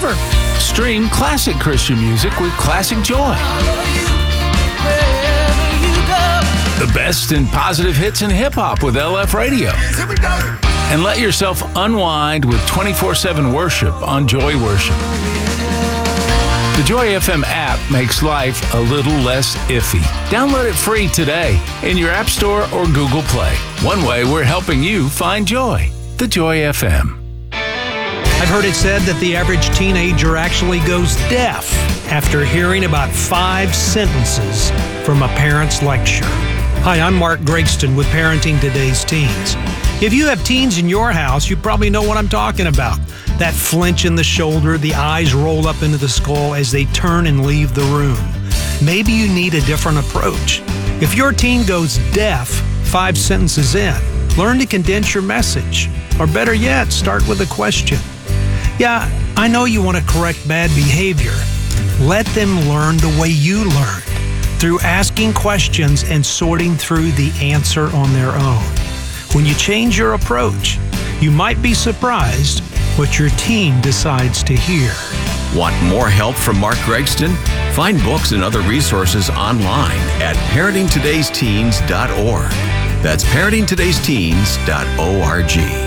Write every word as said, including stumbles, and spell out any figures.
ever. Stream classic Christian music with Classic Joy. The best in positive hits and hip-hop with L F Radio. And let yourself unwind with twenty-four seven worship on Joy Worship. The Joy F M app makes life a little less iffy. Download it free today in your App Store or Google Play. One way we're helping you find joy. The Joy F M. I've heard it said that the average teenager actually goes deaf after hearing about five sentences from a parent's lecture. Hi, I'm Mark Gregston with Parenting Today's Teens. If you have teens in your house, you probably know what I'm talking about. That flinch in the shoulder, the eyes roll up into the skull as they turn and leave the room. Maybe you need a different approach. If your teen goes deaf five sentences in, learn to condense your message. Or better yet, start with a question. Yeah, I know you want to correct bad behavior. Let them learn the way you learned, through asking questions and sorting through the answer on their own. When you change your approach, you might be surprised what your teen decides to hear. Want more help from Mark Gregston? Find books and other resources online at parenting todays teens dot org. That's parenting todays teens dot org.